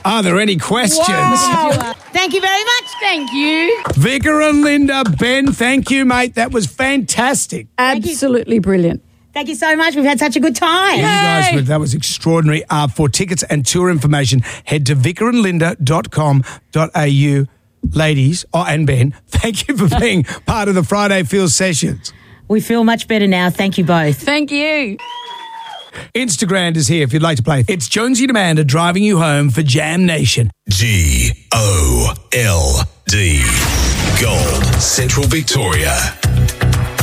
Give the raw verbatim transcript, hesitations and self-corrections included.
Are there any questions? Wow. Thank you very much. Thank you. Vicar and Linda, Ben, thank you, mate. That was fantastic. Absolutely brilliant. Thank you so much. We've had such a good time. You guys, were- that was extraordinary. Uh, for tickets and tour information, head to vicar and linda dot com dot a u. Ladies, oh, and Ben, thank you for being part of the Friday Feel Sessions. We feel much better now. Thank you both. Thank you. Instagram is here if you'd like to play. It's Jonesy and Amanda driving you home for Jam Nation. G O L D. Gold. Central Victoria.